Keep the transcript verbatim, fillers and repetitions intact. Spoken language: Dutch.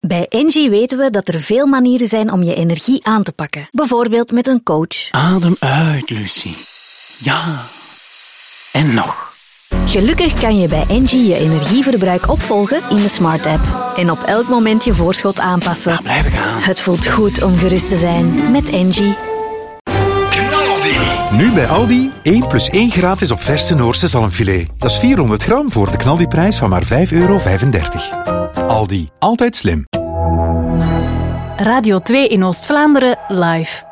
Bij Engie weten we dat er veel manieren zijn om je energie aan te pakken. Bijvoorbeeld met een coach. Adem uit, Lucie. Ja. En nog. Gelukkig kan je bij Engie je energieverbruik opvolgen in de Smart App. En op elk moment je voorschot aanpassen. Ja, blijf gaan. Het voelt goed om gerust te zijn met Engie. Nu bij Aldi, één plus één gratis op verse Noorse zalmfilet. Dat is vierhonderd gram voor de knaldiprijs van maar vijf euro vijfendertig. Aldi, altijd slim. Radio twee in Oost-Vlaanderen live.